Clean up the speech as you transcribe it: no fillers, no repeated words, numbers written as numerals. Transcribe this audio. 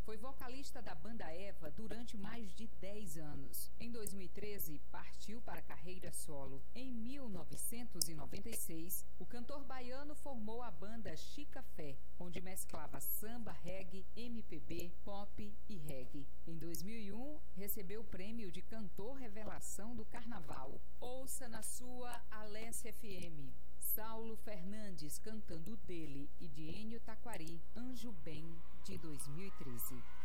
Foi vocalista da banda Eva durante mais de 10 anos. Em 2013, partiu para a carreira solo. Em 1996, o cantor baiano formou a banda Chica Fé, onde mesclava samba, reggae, MPB, pop e reggae. Em 2001, recebeu o prêmio de Cantor Revelação do Carnaval. Ouça na sua Alesse FM. Saulo Fernandes cantando dele e de Ennio Taquari, Anjo Bem, de 2013.